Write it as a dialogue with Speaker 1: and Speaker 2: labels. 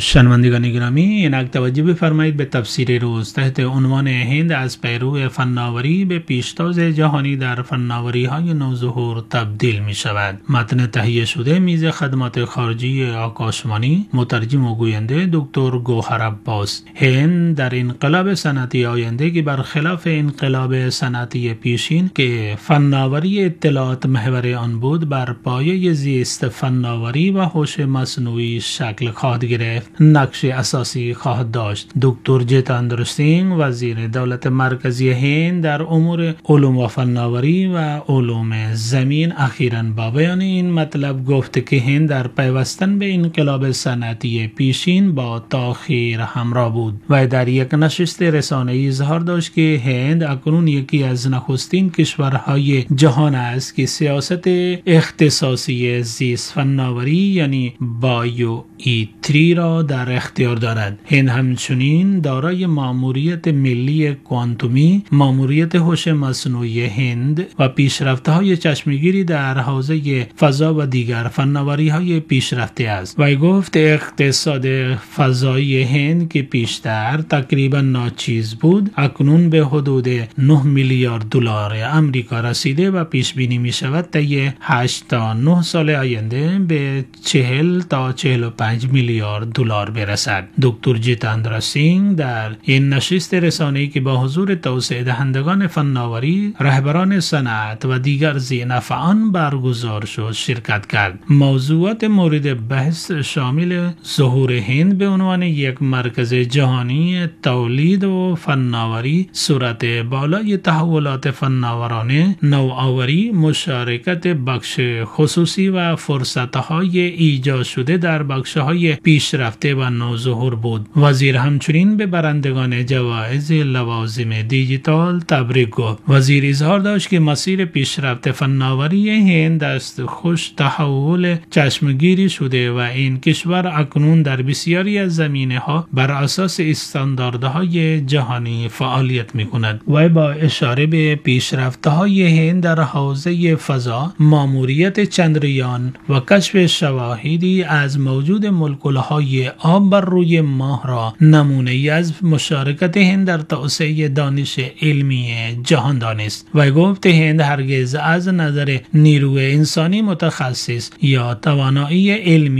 Speaker 1: شنوندگان گرامی، اینک توجه بفرمایید به تفسیر روز تحت عنوان هند از پیرو فناوری به پیشتاز جهانی در فناوری های نوظهور تبدیل می شود. متن تهیه شده میز خدمات خارجی آکاشوانی، مترجم و گوینده دکتر گوهر عباس. هند در انقلاب صنعتی آینده که برخلاف انقلاب صنعتی پیشین که فناوری اطلاعات محور آن بود، بر پایه زیست فناوری و هوش مصنوعی شکل خواهد گرفت، نقش اساسی خواهد داشت. دکتر جیتندر سینگ، وزیر دولت مرکزی هند در امور علوم و فناوری و علوم زمین، اخیراً با بیان این مطلب گفت که هند در پیوستن به انقلاب صنعتی پیشین با تأخیر همراه بود و در یک نشست رسانه‌ای اظهار داشت که هند اکنون یکی از نخستین کشورهای جهان است که سیاست اختصاصی زیست فناوری یعنی بایو ای 3 را در اختیار دارد. هند همچنین دارای ماموریت ملی کوانتومی، ماموریت هوش مصنوعی هند و پیشرفت‌های چشمگیری در حوزه فضا و دیگر فناوری‌های پیشرفته است. و گفت اقتصاد فضایی هند که پیشتر تقریبا ناچیز بود، اکنون به حدود 9 میلیارد دلار آمریکا رسیده و پیش بینی می شود طی 8 تا 9 سال آینده به 40 تا 45 میلیارد دلار برسد. دکتر جیتندر سینگ در این نشست رسانه‌ای که با حضور توسعه دهندگان فناوری، رهبران صنعت و دیگر ذی‌نفعان برگزار شد شرکت کرد. موضوعات مورد بحث شامل ظهور هند به عنوان یک مرکز جهانی تولید و فناوری، سرعت بالای تحولات فناورانه، نوآوری، مشارکت بخش خصوصی و فرصت‌های ایجاد شده در بخش‌های پیشرفته و نوظهور بود. وزیر همچنین به برندگان جوایز لوازم دیجیتال تبریک گفت. وزیر اظهار داشت که مسیر پیشرفت فناوری هند است خوش تحول چشمگیری شده و این کشور اکنون در بسیاری از زمینه‌ها بر اساس استانداردهای جهانی فعالیت می‌کند. و با اشاره به پیشرفت‌های هند در حوزه فضا، ماموریت چندریان و کشف شواهدی از موجود مولکول‌های آب بر روی ماه را نمونه‌ای از مشارکت هند در توسعه دانش علمی جهان دانست. و گفت هند هرگز از نظر نیروی انسانی متخصص یا توانایی علمی